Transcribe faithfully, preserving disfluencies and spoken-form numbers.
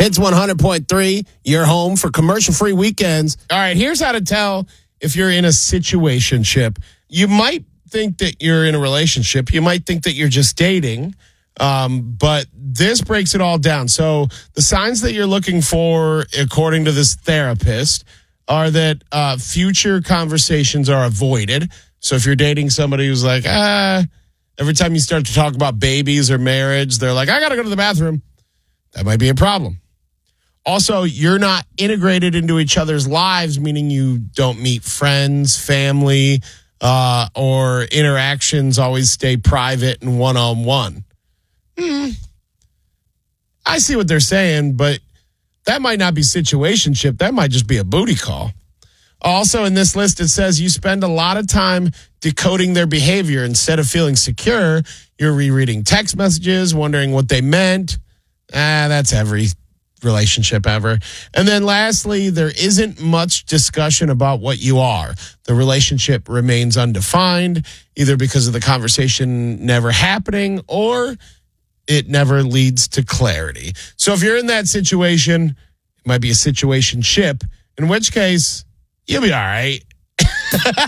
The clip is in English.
It's one hundred point three, your home for commercial-free weekends. All right, here's how to tell if you're in a situationship. You might think that you're in a relationship. You might think that you're just dating, um, but this breaks it all down. So the signs that you're looking for, according to this therapist, are that uh, future conversations are avoided. So if you're dating somebody who's like, ah, every time you start to talk about babies or marriage, they're like, I got to go to the bathroom. That might be a problem. Also, you're not integrated into each other's lives, meaning you don't meet friends, family, uh, or interactions always stay private and one-on-one. Hmm. I see what they're saying, but that might not be situationship. That might just be a booty call. Also, in this list, it says you spend a lot of time decoding their behavior. Instead of feeling secure, you're rereading text messages, wondering what they meant. Ah, that's every relationship ever. And then lastly, there isn't much discussion about what you are. The relationship remains undefined, either because of the conversation never happening or it never leads to clarity. So if you're in that situation, it might be a situationship, in which case you'll be all right.